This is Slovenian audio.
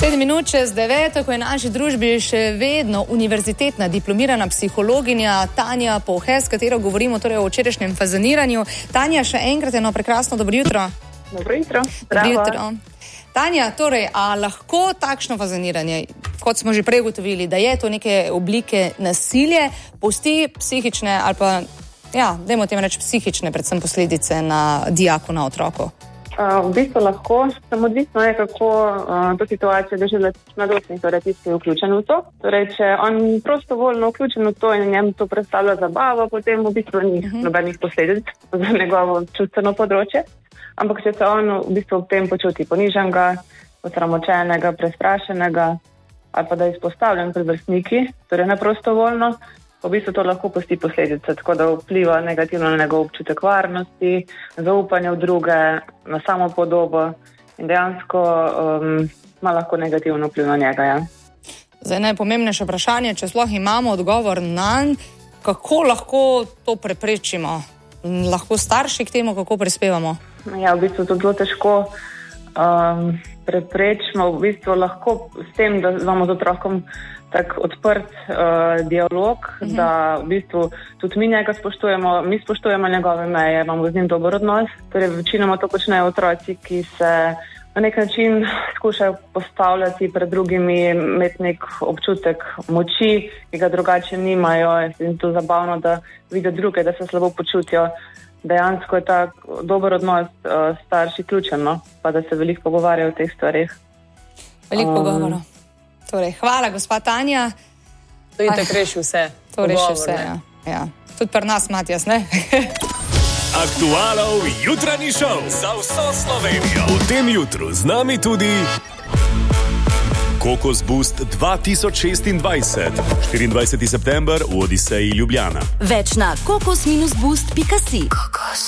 7 minut čez 9, ko je v naši družbi še vedno univerzitetna diplomirana psihologinja Tanja Pouhe, s katero govorimo torej o včerajšnjem fazaniranju. Tanja, še enkrat eno prekrasno dobro jutro. Dobro jutro. Dobro jutro. Tanja, torej, a lahko takšno fazaniranje, kot smo že prej ugotovili, da je to neke oblike nasilje, pusti psihične ali pa, dajmo temu reči psihične, predvsem posledice na dijaku, na otroku? V bistvu lahko, samo odvisno je, kako to situacijo doživlja mladostnik, torej tisti vključen v to. Torej, če on prostovoljno vključen v to in njem to predstavlja zabavo, potem v bistvu ni nobenih posledic za njegovo čustveno področje. Ampak če se on v bistvu v tem počuti ponižanega, osramočenega, prestrašenega ali pa da je izpostavljen pred vrstniki, torej neprostovoljno, v bistvu to lahko pusti posledice, tako da vpliva negativno na njegov občutek varnosti, zaupanje v druge, na samo podobo in dejansko ima lahko negativno vpliv na njega. Ja. Zdaj najpomembnejše vprašanje, če sploh imamo odgovor nanj, kako lahko to preprečimo? Lahko starši k temu, kako prispevamo? Ja, v bistvu to zelo težko preprečimo, v bistvu lahko s tem, da imamo z otrokom tak odprt dialog, da v bistvu tudi mi njega spoštujemo, mi spoštujemo njegove meje, imamo z njim dober odnos. Torej, večinoma to počnejo otroci, ki se na nek način skušajo postavljati pred drugimi, imeti nek občutek moči, ki ga drugače nimajo, in to zabavno, da vidijo druge, da se slabo počutijo. Dejansko je ta dober odnos starši ključen, no? Pa da se veliko pogovarjajo o teh stvarih. Veliko pogovora. Torej, hvala, gospa Tanja. To je tako reši vse. To reši vse, ja. Tudi pri nas, Matjas, ne? Aktualov jutranji šov za vso Slovenijo. V tem jutru z nami tudi Kokos Boost 2026. 24. september v Odiseji Ljubljana. Več na kokos-boost.si.